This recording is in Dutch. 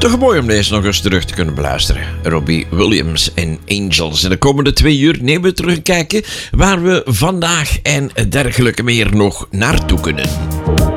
Toch mooi om deze nog eens terug te kunnen beluisteren. Robbie Williams en Angels. En de komende 2 uur nemen we terug kijken waar we vandaag en dergelijke meer nog naartoe kunnen.